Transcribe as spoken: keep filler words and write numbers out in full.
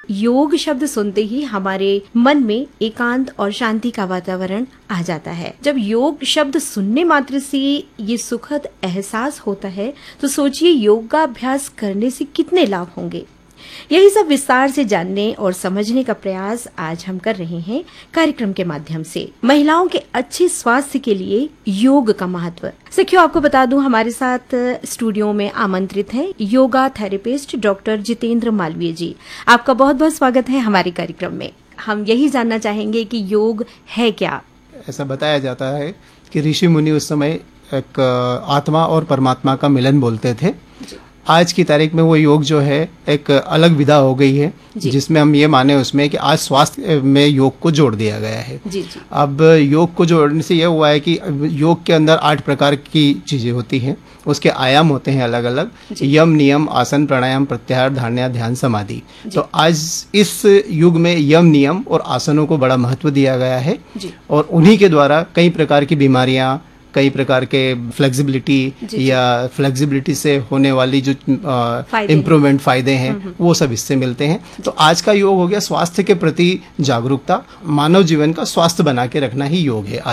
योग शब्द सुनते ही हमारे मन में एकांत और शांति का वातावरण आ जाता है। जब योग शब्द सुनने मात्र से ये सुखद एहसास होता है तो सोचिए योगाभ्यास करने से कितने लाभ होंगे। यही सब विस्तार से जानने और समझने का प्रयास आज हम कर रहे हैं कार्यक्रम के माध्यम से। महिलाओं के अच्छे स्वास्थ्य के लिए योग का महत्व। सखियों, आपको बता दूं, हमारे साथ स्टूडियो में आमंत्रित हैं yoga therapist doctor Jitendra Malviya जी। आपका बहुत बहुत स्वागत है हमारे कार्यक्रम में। हम यही जानना चाहेंगे कि योग है क्या। ऐसा बताया जाता है कि ऋषि मुनि उस समय एक आत्मा और परमात्मा का मिलन बोलते थे। आज की तारीख में वो योग जो है एक अलग विधा हो गई है, जिसमें हम ये माने उसमें कि आज स्वास्थ्य में योग को जोड़ दिया गया है। जी जी। अब योग को जोड़ने से यह हुआ है कि योग के अंदर आठ प्रकार की चीजें होती हैं, उसके आयाम होते हैं अलग अलग, यम नियम आसन प्राणायाम प्रत्याहार धारणा ध्यान समाधि। तो आज इस युग में यम नियम और आसनों को बड़ा महत्व दिया गया है और उन्हीं के द्वारा कई प्रकार की बीमारियां, कई प्रकार के फ्लेक्सिबिलिटी या फ्लेक्सिबिलिटी से होने वाली जो इम्प्रूवमेंट फायदे हैं वो सब इससे मिलते हैं। तो आज का योग हो गया स्वास्थ्य के प्रति जागरूकता, मानव जीवन का स्वास्थ्य बना के रखना ही योग है।